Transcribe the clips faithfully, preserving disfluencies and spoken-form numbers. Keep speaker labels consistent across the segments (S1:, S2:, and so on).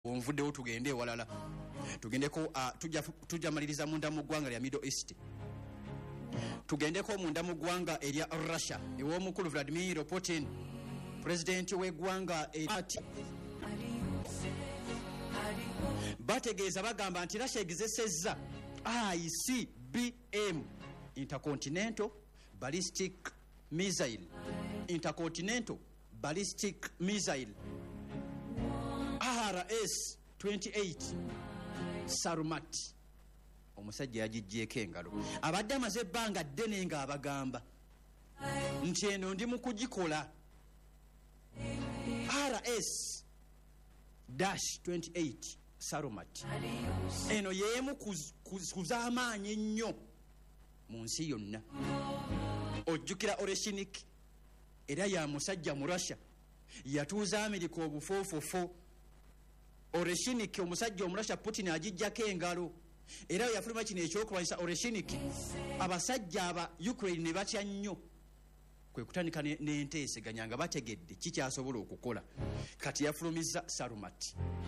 S1: Onvuddewo tugende ewalala tugendeko uh, tujja tujja maliriza munda mu ggwanga lya Middle East, tugendeko munda mu ggwanga erya Russia ew'omukulu Vladimir Putin, president w'eggwanga ati bategeeza bagamba nti Russia egezesezza I C B M intercontinental ballistic missile intercontinental ballistic missile R S twenty-eight Sarumat. Omusajja yagijjeeko engalo abadde amaze ebbanga ddene nga abagamba nti eno ndi mu kugikola. R S twenty-eight Sarumat eno yeemu kuz'amaanyi ennyo mu nsi yonna. Ojjukira Oreshnik era ya musajja mu Russia yatuuza Amerika obufoofofo. Oreshnik omusajja omurasha Putin agijjako engalo era yafuluma kino ekyokulwanyisa Oreshnik abasajja aba Ukraine ne batya nnyo kwe kutandika n'enteeseganya nga bategedde kikyasobola okukola. Kati yafulumiza Sarumat.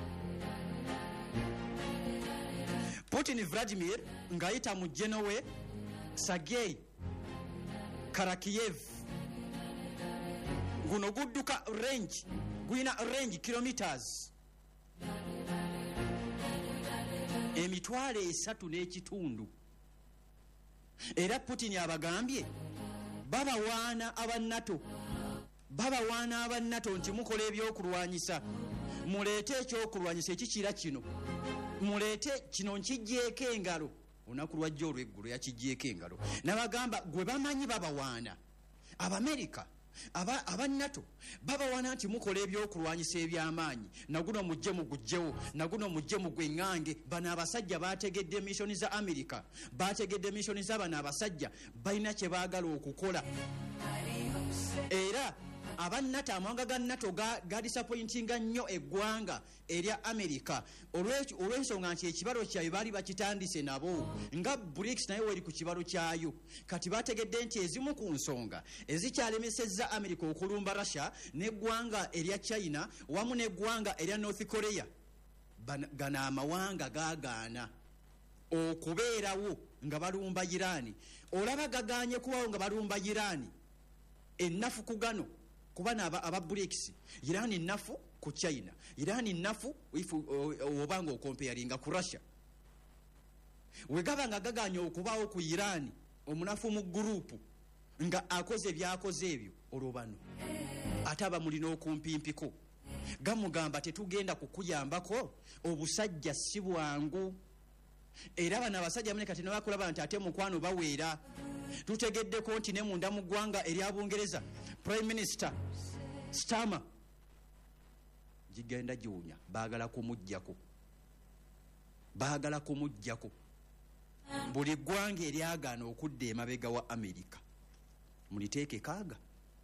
S1: Putin Vladimir ng'ayita mu Genowe Sergei Karakiev guno gudduka range guyina range kilometers emitwalo esatu n'ekitundu. Era Putin abagambye babawaana aba NATO babawaana aba NATO nti mukola ebyokulwanyisa, muleete ekyokulwanyisa ekikira kino, muleete kino nkijjeeko engalo. Olunaku lwajja olw'eggulu yakijjeeko engalo n'abagamba gwe bamanyi babawaana Abamerika aba aba NATO babawaana nti mukola ebyokulwanyisa eby'amaanyi, naguno mujje mugujjewo, naguno mujje mugwengange. Bano abasajja bategedde missoni za Amerika, bategedde missoni za bano abasajja balina kye baagala okukola. Era aba NATO amawanga ga NATO ga, ga disappointinga nnyo eggwanga erya Amerika olw'ensonga nti ekibalo kyayo baali bakitandise nabo nga BRICS naye weri ku kibalo kyayo. Kati bategedde nti ezimu ku nsonga ezikyalemesezza Amerika okulumba Russia n'eggwanga erya China wamu n'eggwanga erya North Korea, gano amawanga gaagaana okubeerawo nga balumba Irani. Olaba gagaanye kubawo nga balumba Irani ennafu ku gano kuba naba aba BRICS. Irani nafu ku China, Irani nafu ifu obanga okomparinga ku Russia. Wegaba nga gaganya okubawo ku Irani omunafu mu group nga akoze byakoze ebyo olobano ataba mulina okumpimpiko gamugamba tetugenda kukuyambako obusajja si bwangu. Era bana abasajja Amerika tena bakulaba nti ate mukwano baweera. Tutegeddeko nti ne munda mu ggwanga erya Bungereza Prime Minister Starmer gigenda giwunya, baagala kumuggyako, baagala kumuggyako. Buli ggwanga eryagaana okudda emabega wa Amerika muliteeke kaaga.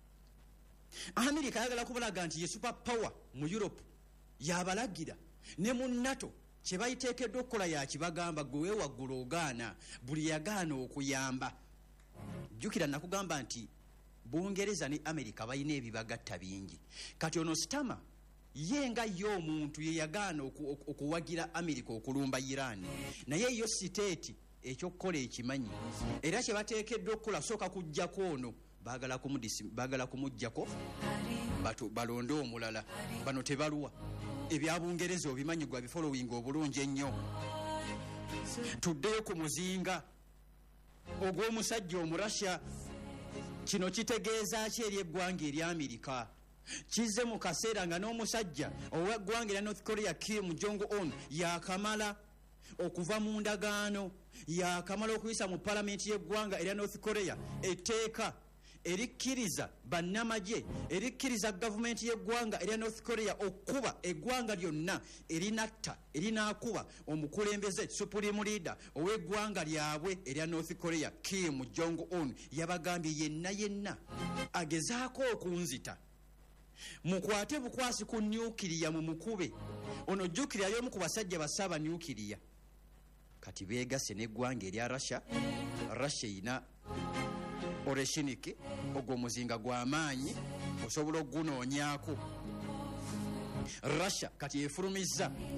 S1: Amerika ayagala kubalaga nti ye super power mu Europe yabalagira ne mu NATO kye bayiteekeddwa okukola yakibagamba gwe waggulu ogaana buli yagaana okuyamba. Jjukira nakugamba nti Bungereza ne Amerika balina ebibagatta bingi. Kati ono Starmer ye nga ye omuntu ye yagaana okuwagira Amerika okulumba Irani, naye yo siteeti ekyokukola ekimanyi era kye bateekeddwa okukola sooka kujjako ono baagala kumudisi baagala kumuggyako balonde omulala. Bano tebaluwa ebya Bungereza obimanyi gwa bifollowing obulungi ennyo. Tuddeyo ku muzinga ogw'omusajja omurasya. Kino kitegeeza ki eri eggwanga erya Amerika? Kizze mu kaseera nga n'omusajja ow'eggwanga erya North Korea Kim Jong-un yakamala okuva mu ndagaano, yakamala okuyisa mu palamenti y'eggwanga erya North Korea etteeka erikkiriza bannamagye, erikkiriza gavumenti y'eggwanga erya North Korea okuba eggwanga lyonna erinatta erinaakuba omukulembeze supreme leader ow'eggwanga lyabwe erya North Korea Kim Jong-un. Yabagambye yenna yenna agezaako okunzita mukwate bukwasi ku nyukiriya mu mukube. Ono jjukira y'omu ku basajja basaba nyukiriya. Kati beegase n'eggwanga erya Russia. Russia ina Oreshnik ogwo muzinga gw'amaanyi osobola okugunoonyaako. Russia kati efulumizza